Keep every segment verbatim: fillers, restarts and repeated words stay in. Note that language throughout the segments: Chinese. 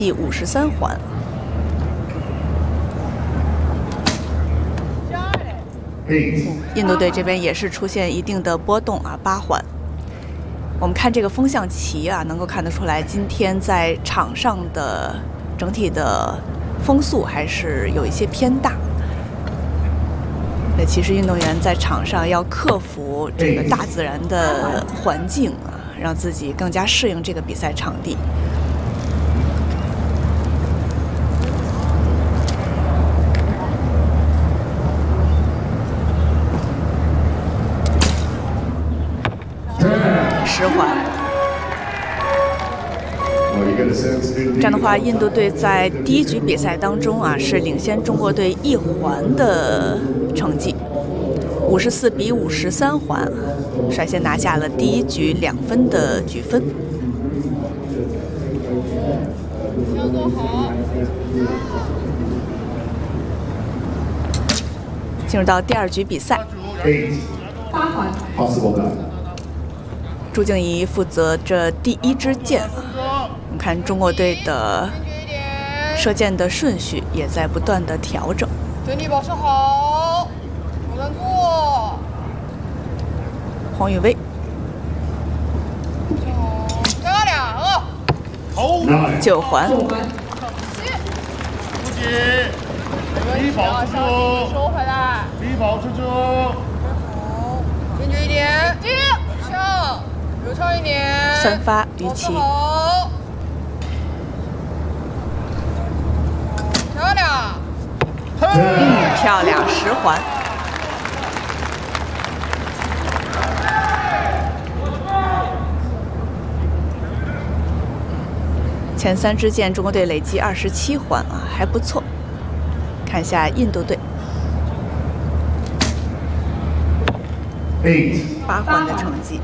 第五十三环。印度队这边也是出现一定的波动啊，八环。我们看这个风向旗啊，能够看得出来，今天在场上的整体的风速还是有一些偏大。那其实运动员在场上要克服这个大自然的环境啊，让自己更加适应这个比赛场地。 十环，这样的话，印度队在第一局比赛当中啊，是领先中国队一环的成绩，五十四比五十三环，率先拿下了第一局两分的局分。进入到第二局比赛， 八环。 朱静怡负责这第一支箭啊，我们看中国队的射箭的顺序也在不断的调整。 整体保持好，不能做。 黄雨薇， 漂亮，二， 九环。 九环。 不紧，低保出去，收回来，低保出去。好，坚决一点，低，上。 流畅一点， 三发于琦， 漂亮， 嗯，漂亮，十环。前三支箭，中国队累计二十七环啊，还不错。看一下印度队，八环的成绩。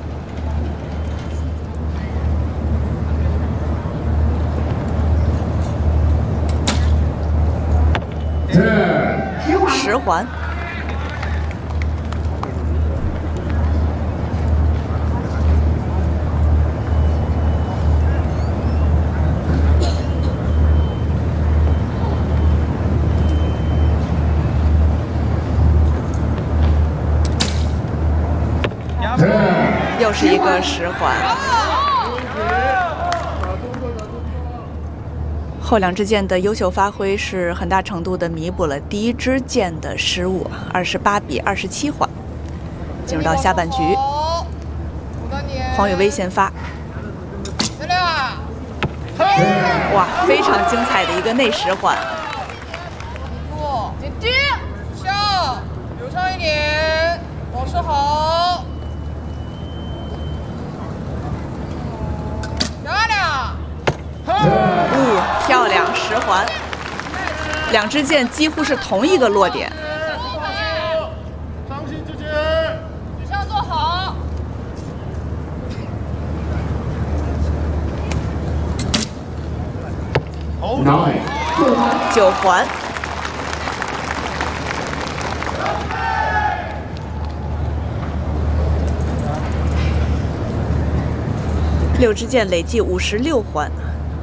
十环，又是一个十环。 后两支箭的优秀发挥是很大程度的弥补了第一支箭的失误，二十八比二十七环。进入到下半局，黄雨薇先发。哇，非常精彩的一个内十环。 做，紧接，上，流畅一点，保持好。漂亮。 哦，漂亮，十环，两支箭几乎是同一个落点。 伤心之间，举上做好。 九环，六支箭累计五十六环。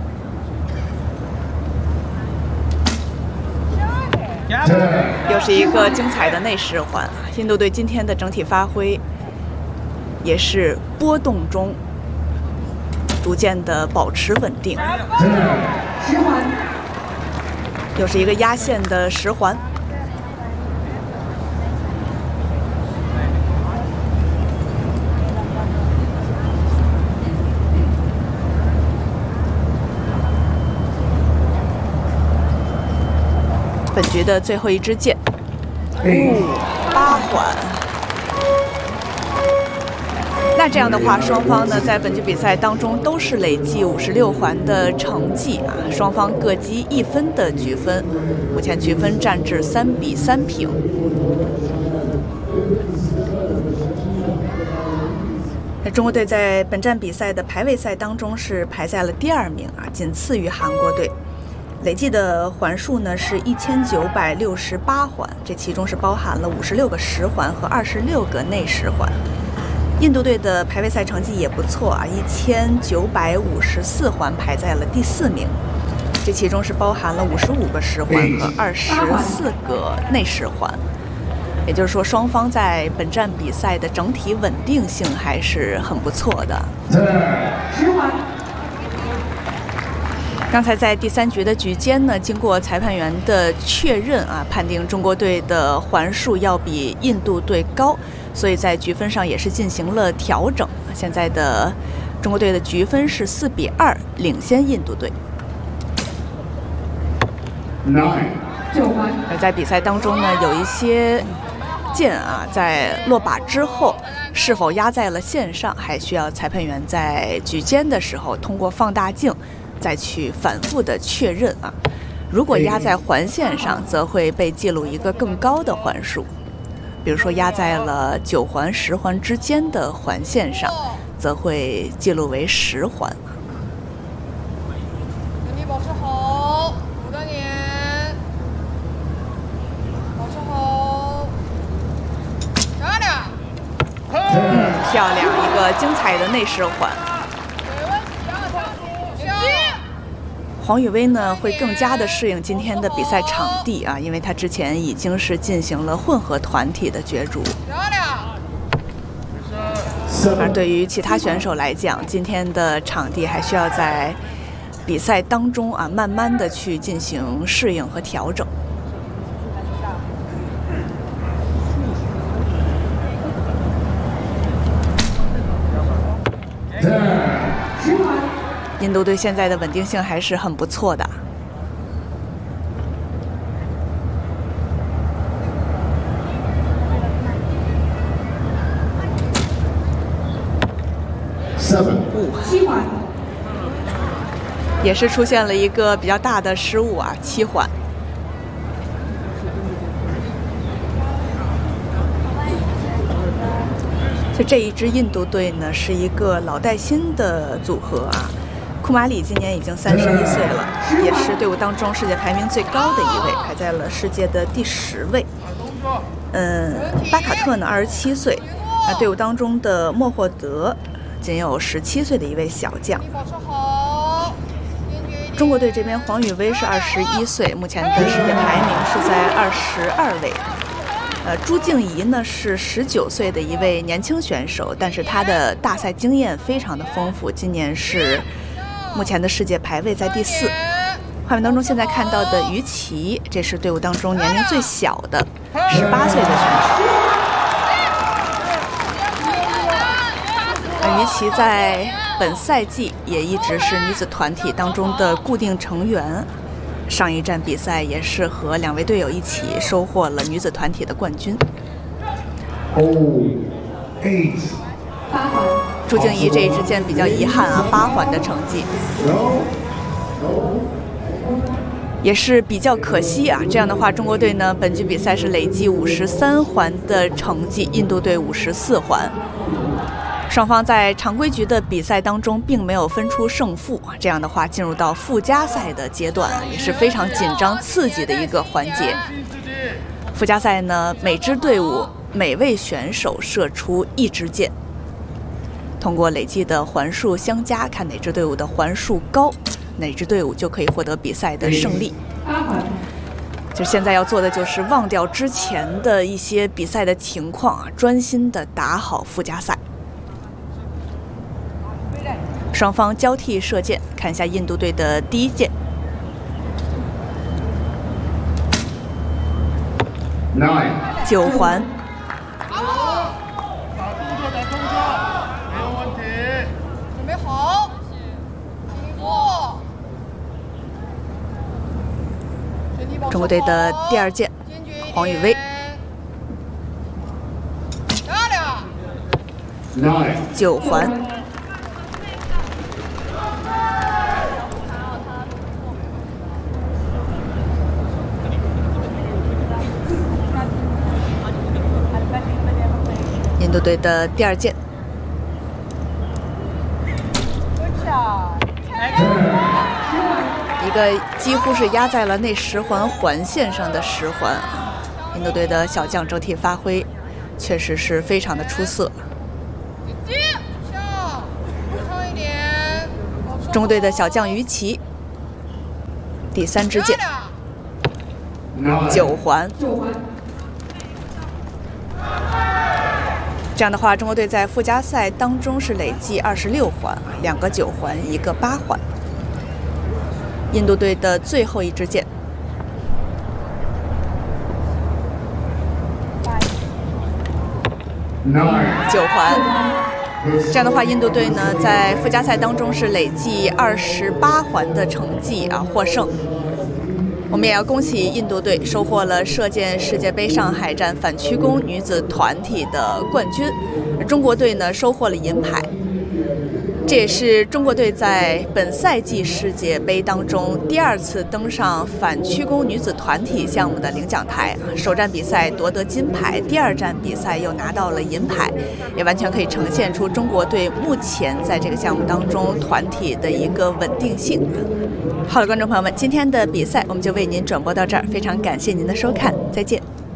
又是一个精彩的内十环，印度队今天的整体发挥也是波动中逐渐的保持稳定。 十环， 又是一个压线的十环。本局的最后一支箭，哦，八环。那这样的话，双方呢在本局比赛当中都是累计五十六环的成绩啊，双方各积一分的局分，目前局分战至三比三平。那中国队在本站比赛的排位赛当中是排在了第二名啊，仅次于韩国队。 累计的环数呢是一千九百六十八环，这其中是包含了五十六个十环和二十六个内十环。印度队的排位赛成绩也不错啊，一千九百五十四环排在了第四名。 这其中是包含了五十五个实环和二十四个内实环，也就是说，双方在本站比赛的整体稳定性还是很不错的。 十环。 刚才在第三局的局间呢，经过裁判员的确认啊，判定中国队的环数要比印度队高，所以在局分上也是进行了调整。现在的中国队的局分是四比二，领先印度队。而在比赛当中呢，有一些箭啊，在落靶之后是否压在了线上，还需要裁判员在局间的时候通过放大镜再去反复的确认啊。如果压在环线上，则会被记录一个更高的环数，比如说压在了九环、十环之间的环线上，则会记录为十环。 身体保持好，五个年，保持好，漂亮。 嗯，漂亮，一个精彩的内实环。黄宇威呢会更加的适应今天的比赛场地啊，因为他之前已经是进行了混合团体的角逐。而对于其他选手来讲，今天的场地还需要在比赛当中啊，慢慢的去进行适应和调整。印度队现在的稳定性还是很不错的。 五七环， 也是出现了一个比较大的失误啊，七环。就这一支印度队呢，是一个老带新的组合啊。库马里今年已经三十一岁了，也是队伍当中世界排名最高的一位，排在了世界的第十位。嗯，巴卡特呢二十七岁，啊，队伍当中的莫霍德仅有十七岁的一位小将。中国队这边黄宇威是二十一岁，目前的世界排名是在二十二位。呃，朱静怡呢是十九岁的一位年轻选手，但是她的大赛经验非常的丰富，今年是目前的世界排位在第四。画面当中现在看到的于琦，这是队伍当中年龄最小的十八岁的选手。而于琦在本赛季也一直是女子团体当中的固定成员。上一站比赛也是和两位队友一起收获了女子团体的冠军。朱静怡这一支箭比较遗憾啊，八环的成绩，也是比较可惜啊。这样的话，中国队呢本局比赛是累计五十三环的成绩，印度队五十四环。双方在常规局的比赛当中并没有分出胜负，这样的话进入到附加赛的阶段也是非常紧张刺激的一个环节。附加赛呢，每支队伍每位选手射出一支箭，通过累计的环数相加，看哪支队伍的环数高，哪支队伍就可以获得比赛的胜利。就现在要做的就是忘掉之前的一些比赛的情况啊，专心的打好附加赛。双方交替射箭，看一下印度队的第一箭。九环。 准备好， 中国队的第二箭，黄宇威。 漂亮。 九环。印度队的第二箭，一个几乎是压在了那十环环线上的十环。印度队的小将整体发挥确实是非常的出色。中国队的小将于琦第三支箭，九环。这样的话，中国队在附加赛当中是累计二十六环，两个九环，一个八环。印度队的最后一支箭，九环。这样的话，印度队呢在附加赛当中是累计二十八环的成绩啊获胜。我们也要恭喜印度队收获了射箭世界杯上海站反曲弓女子团体的冠军，中国队呢收获了银牌。这也是中国队在本赛季世界杯当中第二次登上反曲弓女子团体项目的领奖台，首站比赛夺得金牌，第二站比赛又拿到了银牌，也完全可以呈现出中国队目前在这个项目当中团体的一个稳定性。好了，观众朋友们，今天的比赛我们就为您转播到这儿，非常感谢您的收看，再见。